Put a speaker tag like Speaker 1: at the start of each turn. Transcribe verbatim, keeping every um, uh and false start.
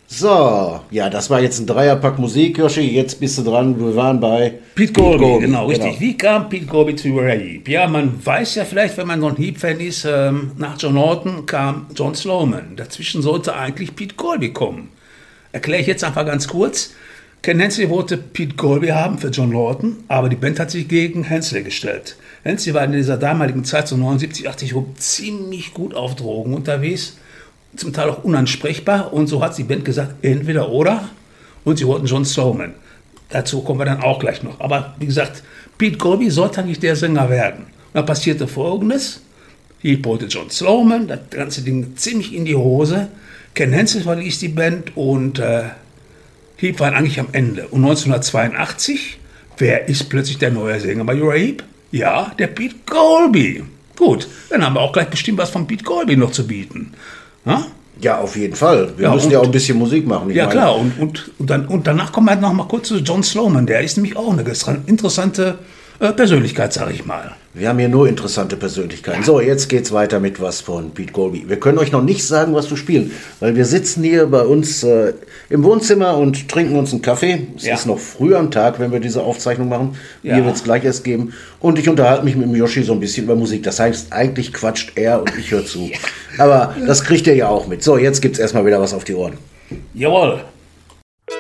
Speaker 1: So, ja, das war jetzt ein Dreierpack Musik, Joshi. Jetzt bist du dran. Wir waren bei
Speaker 2: Pete Colby,
Speaker 1: Colby,
Speaker 2: genau, richtig.
Speaker 1: genau.
Speaker 2: Wie kam Pete Colby zu Uriah Heep? Ja, man weiß ja vielleicht, wenn man so ein Heep-Fan ist, ähm, nach John Norton kam John Sloman. Dazwischen sollte eigentlich Pete Colby kommen. Erkläre ich jetzt einfach ganz kurz. Ken Hensley wollte Pete Colby haben für John Norton, aber die Band hat sich gegen Hensley gestellt. Hensley war in dieser damaligen Zeit, so neunundsiebzig, achtzig, ziemlich gut auf Drogen unterwegs, zum Teil auch unansprechbar, und so hat die Band gesagt, entweder oder, und sie wollten John Sloman. Dazu kommen wir dann auch gleich noch. Aber wie gesagt, Pete Colby sollte eigentlich der Sänger werden. Und dann passierte Folgendes: Heep wollte John Sloman, das ganze Ding ziemlich in die Hose. Ken Hensley verließ die Band und äh, Heep war eigentlich am Ende. Und neunzehnhundertzweiundachtzig, wer ist plötzlich der neue Sänger bei Uriah Heep? Ja, der Pete Colby. Gut, dann haben wir auch gleich bestimmt was von Pete Colby noch zu bieten. Ja?
Speaker 1: Ja, auf jeden Fall. Wir
Speaker 2: Ja,
Speaker 1: müssen
Speaker 2: und-
Speaker 1: ja auch ein bisschen Musik machen. Ich
Speaker 2: Ja,
Speaker 1: meine,
Speaker 2: klar. Und, und, und, dann, und danach kommen wir halt noch mal kurz zu John Sloman. Der ist nämlich auch eine gestra- interessante äh, Persönlichkeit, sage ich mal.
Speaker 1: Wir haben hier nur interessante Persönlichkeiten. So, jetzt geht's weiter mit was von Pete Colby. Wir können euch noch nicht sagen, was wir spielen, weil wir sitzen hier bei uns äh, im Wohnzimmer und trinken uns einen Kaffee. Es
Speaker 2: Ja.
Speaker 1: ist noch früh am Tag, wenn wir diese Aufzeichnung machen.
Speaker 2: Ja.
Speaker 1: Hier wird es gleich erst geben. Und ich unterhalte mich mit dem Yoshi so ein bisschen über Musik. Das heißt, eigentlich quatscht er und ich höre zu. Aber das kriegt ihr ja auch mit. So, jetzt gibt's erstmal wieder was auf die Ohren.
Speaker 2: Jawohl.